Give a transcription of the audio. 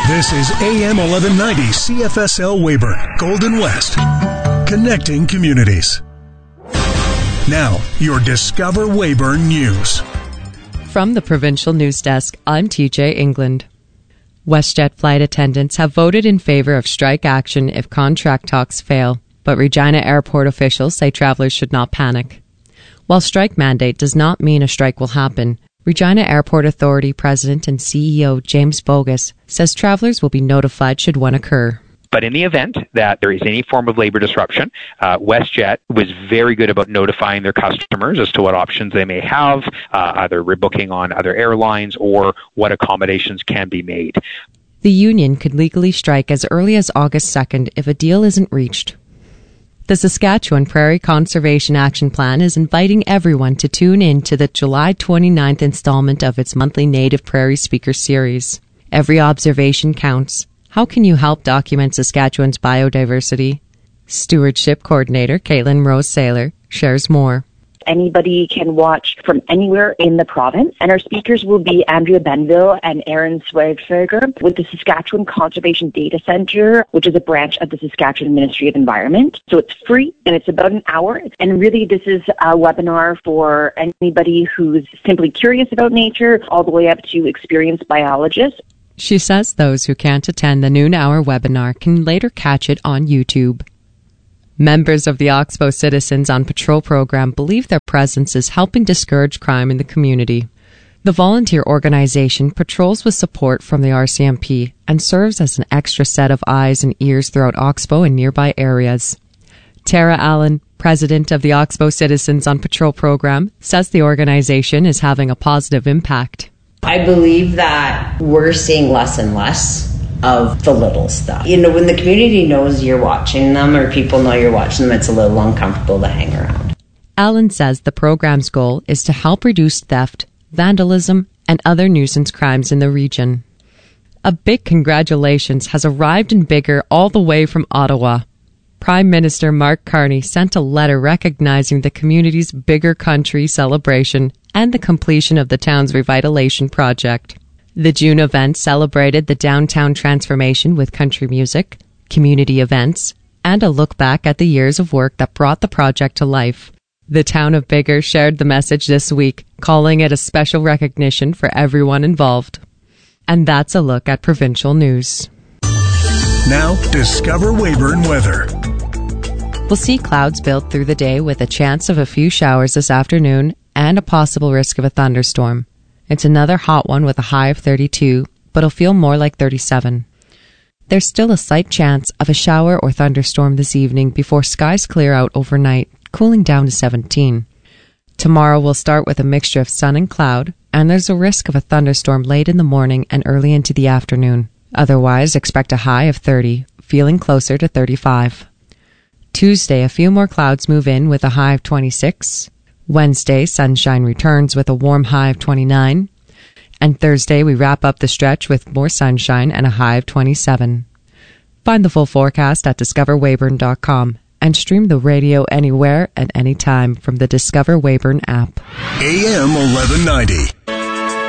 This is AM 1190 CFSL Weyburn, Golden West, connecting communities. Now, your Discover Weyburn News. From the Provincial News Desk, I'm TJ England. WestJet flight attendants have voted in favor of strike action if contract talks fail, but Regina Airport officials say travelers should not panic. While strike mandate does not mean a strike will happen, Regina Airport Authority President and CEO James Bogus says travelers will be notified should one occur. But in the event that there is any form of labor disruption, WestJet was very good about notifying their customers as to what options they may have, either rebooking on other airlines or what accommodations can be made. The union could legally strike as early as August 2nd if a deal isn't reached. The Saskatchewan Prairie Conservation Action Plan is inviting everyone to tune in to the July 29th installment of its monthly Native Prairie Speaker Series. Every observation counts. How can you help document Saskatchewan's biodiversity? Stewardship Coordinator Caitlin Rose Saylor shares more. Anybody can watch from anywhere in the province, and our speakers will be Andrea Benville and Aaron Swagsager with the Saskatchewan Conservation Data Centre, which is a branch of the Saskatchewan Ministry of Environment. So it's free, and it's about an hour. And really, this is a webinar for anybody who's simply curious about nature, all the way up to experienced biologists. She says those who can't attend the noon hour webinar can later catch it on YouTube. Members of the Oxbow Citizens on Patrol program believe their presence is helping discourage crime in the community. The volunteer organization patrols with support from the RCMP and serves as an extra set of eyes and ears throughout Oxbow and nearby areas. Tara Allen, president of the Oxbow Citizens on Patrol program, says the organization is having a positive impact. I believe that we're seeing less and less of the little stuff. You know, when the community knows you're watching them or people know you're watching them, it's a little uncomfortable to hang around. Allen says the program's goal is to help reduce theft, vandalism, and other nuisance crimes in the region. A big congratulations has arrived in Biggar all the way from Ottawa. Prime Minister Mark Carney sent a letter recognizing the community's Biggar Country celebration and the completion of the town's revitalization project. The June event celebrated the downtown transformation with country music, community events, and a look back at the years of work that brought the project to life. The town of Biggar shared the message this week, calling it a special recognition for everyone involved. And that's a look at provincial news. Now, Discover Weyburn weather. We'll see clouds build through the day with a chance of a few showers this afternoon and a possible risk of a thunderstorm. It's another hot one with a high of 32, but it'll feel more like 37. There's still a slight chance of a shower or thunderstorm this evening before skies clear out overnight, cooling down to 17. Tomorrow will start with a mixture of sun and cloud, and there's a risk of a thunderstorm late in the morning and early into the afternoon. Otherwise, expect a high of 30, feeling closer to 35. Tuesday, a few more clouds move in with a high of 26. Wednesday, sunshine returns with a warm high of 29. And Thursday, we wrap up the stretch with more sunshine and a high of 27. Find the full forecast at discoverweyburn.com and stream the radio anywhere at any time from the Discover Weyburn app. AM 1190.